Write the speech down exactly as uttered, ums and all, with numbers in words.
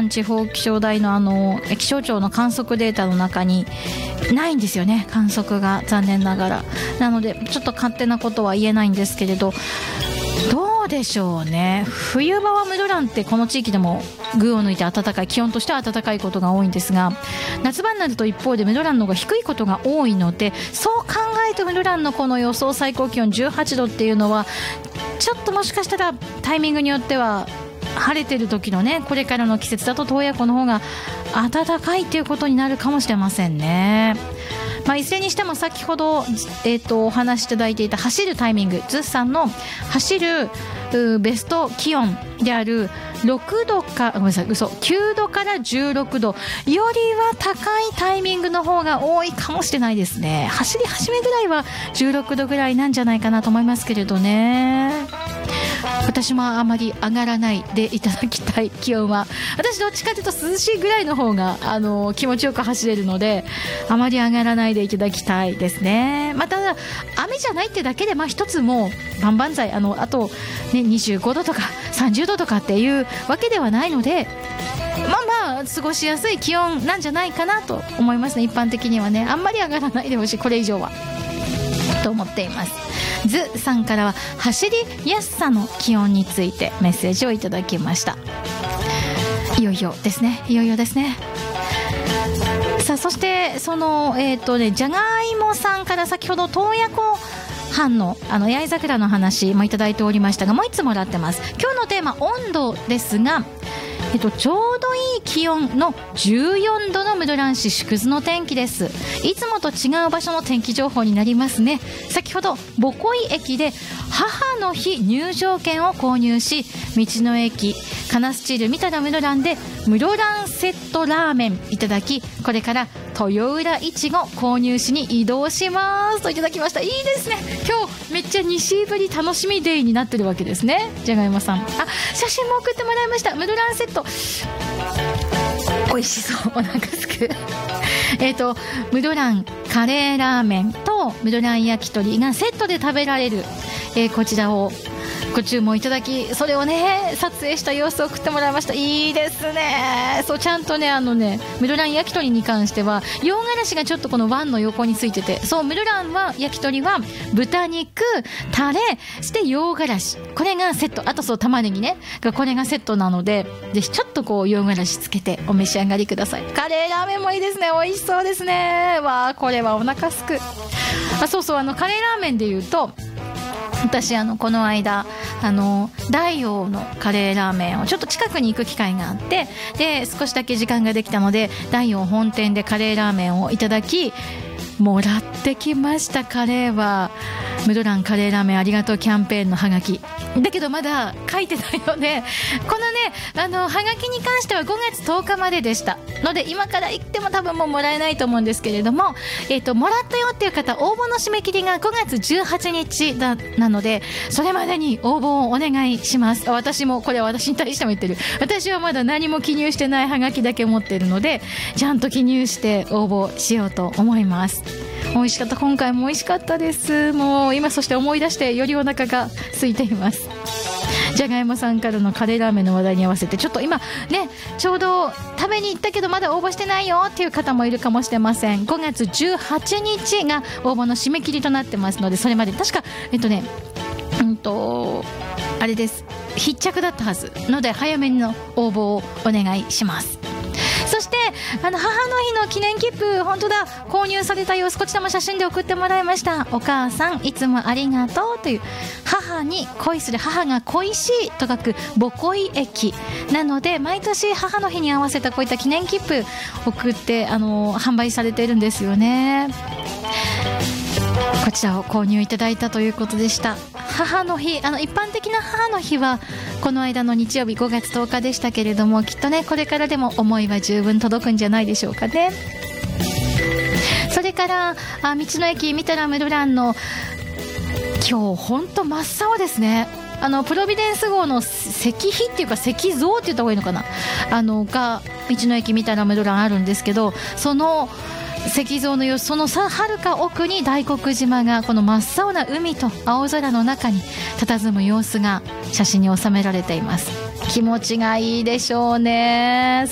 本地方気象台のあの気象庁の観測データの中にないんですよね、観測が、残念ながら。なのでちょっと勝手なことは言えないんですけれど、どうでしょうね。冬場は室蘭ってこの地域でも群を抜いて暖かい、気温としては暖かいことが多いんですが、夏場になると一方で室蘭の方が低いことが多いので、そう考えると室蘭のこの予想最高気温じゅうはちどっていうのはちょっともしかしたらタイミングによっては晴れてる時のね、これからの季節だと洞爺湖の方が暖かいということになるかもしれませんね。まあ、いずれにしても先ほど、えー、とお話しいただいていた走るタイミング、ズッさんの走るベスト気温であるろくどかごめんなさい嘘きゅうどからじゅうろくどよりは高いタイミングの方が多いかもしれないですね。走り始めぐらいはじゅうろくどぐらいなんじゃないかなと思いますけれどね。私もあまり上がらないでいただきたい気温は、私どっちかというと涼しいぐらいの方があの気持ちよく走れるので、あまり上がらないでいただきたいですね。また雨じゃないってだけで、まあ一つもう万々歳、あのあと、ね、にじゅうごどとかさんじゅうどとかっていうわけではないので、まあまあ過ごしやすい気温なんじゃないかなと思いますね。一般的にはね、あんまり上がらないでほしい、これ以上はと思っています。ズさんからは走りやすさの気温についてメッセージをいただきました。いよいよですね、いよいよですね。さあ、そしてそのえっ、ー、とねじゃがいもさんから先ほど洞爺湖畔のあの八重桜の話もいただいておりましたが、もういつもらってます。今日のテーマ温度ですが、えっと、ちょうどいい気温のじゅうよんどの室蘭市縮図の天気です。いつもと違う場所の天気情報になりますね。先ほど母恋駅で母の日入場券を購入し、道の駅カナスチル三田室蘭で室蘭セットラーメンいただき、これから豊浦いちご購入しに移動しますといただきました。いいですね。今日めっちゃ西ぶり楽しみデイになってるわけですね。じゃがいもさん、あ、写真も送ってもらいました。室蘭セット美味しそう、お腹すくえっと室蘭カレーラーメンと室蘭焼き鳥がセットで食べられる、えー、こちらをご注文いただき、それをね撮影した様子を送ってもらいました。いいですね。そう、ちゃんとねあのね室蘭焼き鳥に関しては洋辛子がちょっとこのワンの横についてて、そう、室蘭は焼き鳥は豚肉、タレ、そして洋辛子、これがセット、あとそう玉ねぎね、これがセットなので、ぜひちょっとこう洋辛子つけてお召し上がりください。カレーラーメンもいいですね。美味しそうですね。わあ、これはお腹すく。あ、そうそう、あのカレーラーメンでいうと、私あのこの間あの大王のカレーラーメンをちょっと近くに行く機会があって、で少しだけ時間ができたので大王本店でカレーラーメンをいただき、もらってきました。カレーは室蘭カレーラーメンありがとうキャンペーンのハガキだけどまだ書いてないので、このねあのハガキに関してはごがつとおかまででしたので、今から行っても多分もうもらえないと思うんですけれども、えーと、もらったよっていう方、応募の締め切りがごがつじゅうはちにちだなので、それまでに応募をお願いします。私もこれは私に対しても言ってる。私はまだ何も記入してないハガキだけ持ってるので、ちゃんと記入して応募しようと思います。美味しかった。今回も美味しかったです。もう今そして思い出してよりお腹が空いています。じゃがいもさんからのカレーラーメンの話題に合わせて、ちょっと今ねちょうど食べに行ったけどまだ応募してないよっていう方もいるかもしれません。ごがつじゅうはちにちが応募の締め切りとなってますので、それまで確かえっとねうんとあれです、必着だったはずので早めの応募をお願いします。そしてあの母の日の記念切符、本当だ、購入された様子、こちらも写真で送ってもらいました。お母さんいつもありがとうという、母に恋する、母が恋しいと書く母恋駅なので、毎年母の日に合わせたこういった記念切符送ってあの販売されているんですよね。こちらを購入いただいたということでした。母の日、あの一般的な母の日はこの間の日曜日ごがつとおかでしたけれども、きっとねこれからでも思いは十分届くんじゃないでしょうかね。それからあ道の駅三田ら室蘭の今日ほんと真っ青ですね。あのプロビデンス号の石碑っていうか石像って言った方がいいのかな、あのが道の駅三田ら室蘭あるんですけど、その石像の様子、そのさはるか奥に大黒島がこの真っ青な海と青空の中に佇む様子が写真に収められています。気持ちがいいでしょうね。